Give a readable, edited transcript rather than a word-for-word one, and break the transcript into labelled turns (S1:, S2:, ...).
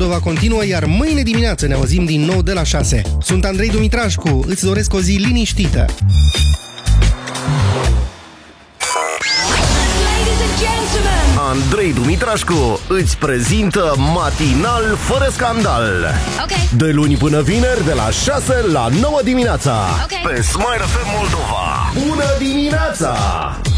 S1: Moldova continuă, iar mâine dimineață ne auzim din nou de la 6. Sunt Andrei Dumitrașcu, îți doresc o zi liniștită.
S2: Andrei Dumitrașcu îți prezintă Matinal fără scandal. De luni până vineri, de la 6 la 9 dimineața. Pe Smile FM Moldova. Bună dimineața!